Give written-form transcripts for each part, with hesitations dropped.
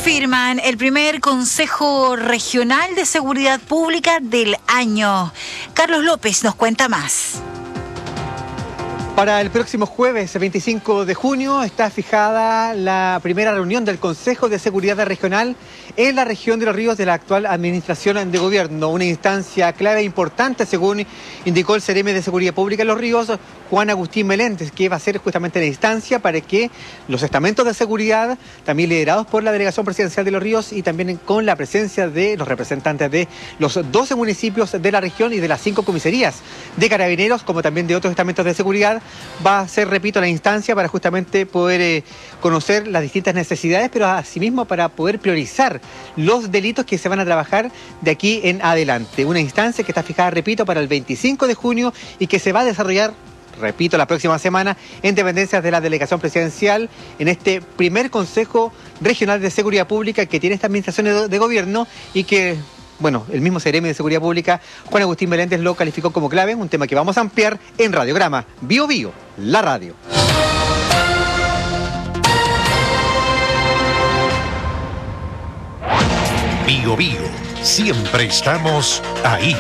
Confirman el primer Consejo Regional de Seguridad Pública del año. Carlos López nos cuenta más. Para el próximo jueves, 25 de junio, está fijada la primera reunión del Consejo de Seguridad Regional en la región de Los Ríos de la actual Administración de Gobierno. Una instancia clave e importante, según indicó el CEREME de Seguridad Pública en Los Ríos, Juan Agustín Meléndez, que va a ser justamente la instancia para que los estamentos de seguridad, también liderados por la Delegación Presidencial de Los Ríos y también con la presencia de los representantes de los 12 municipios de la región y de las 5 comisarías de carabineros, como también de otros estamentos de seguridad, va a ser, repito, la instancia para justamente poder conocer las distintas necesidades, pero asimismo para poder priorizar los delitos que se van a trabajar de aquí en adelante. Una instancia que está fijada, repito, para el 25 de junio y que se va a desarrollar, repito, la próxima semana en dependencias de la Delegación Presidencial en este primer Consejo Regional de Seguridad Pública que tiene esta administración de gobierno y que, bueno, el mismo CEREME de Seguridad Pública, Juan Agustín Meléndez, lo calificó como clave, un tema que vamos a ampliar en Radiograma. Bio Bio, la radio. Bio Bio, siempre estamos ahí.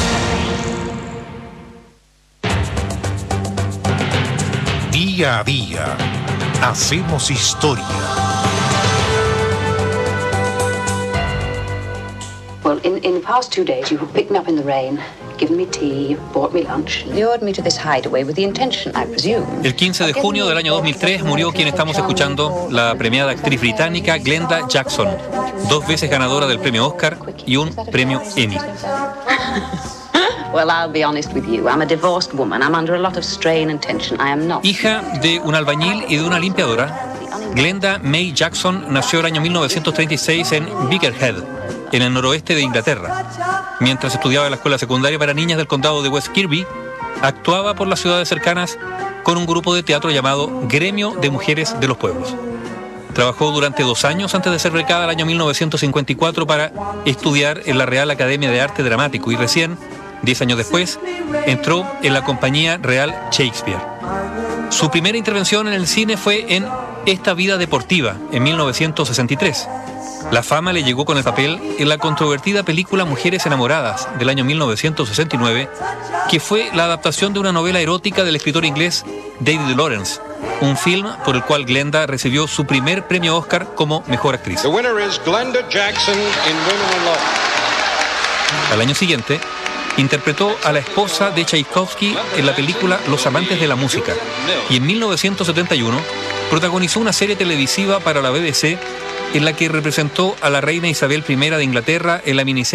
Día a día, hacemos historia. Well, in the past 2 days, you have picked me up in the rain, given me tea, bought me lunch, lured me to this hideaway with the intention, I presume. El 15 de junio del año 2003 murió quien estamos escuchando, la premiada actriz británica Glenda Jackson, 2 veces ganadora del premio Oscar y un premio Emmy. Well, I'll be honest with you. I'm a divorced woman. I'm under a lot of strain and tension. I am not. Hija de un albañil y de una limpiadora, Glenda May Jackson nació el año 1936 en Birkenhead, en el noroeste de Inglaterra. Mientras estudiaba en la escuela secundaria para niñas del condado de West Kirby, actuaba por las ciudades cercanas con un grupo de teatro llamado Gremio de Mujeres de los Pueblos. Trabajó durante 2 años antes de ser becada el año 1954 para estudiar en la Real Academia de Arte Dramático y recién, 10 años después, entró en la Compañía Real Shakespeare. Su primera intervención en el cine fue en Esta vida deportiva, en 1963. La fama le llegó con el papel en la controvertida película Mujeres enamoradas, del año 1969, que fue la adaptación de una novela erótica del escritor inglés David Lawrence, un film por el cual Glenda recibió su primer premio Oscar como mejor actriz. The winner is Glenda Jackson in Women in Law. Al año siguiente, interpretó a la esposa de Tchaikovsky en la película Los amantes de la música y en 1971 protagonizó una serie televisiva para la BBC en la que representó a la reina Isabel I de Inglaterra en la miniserie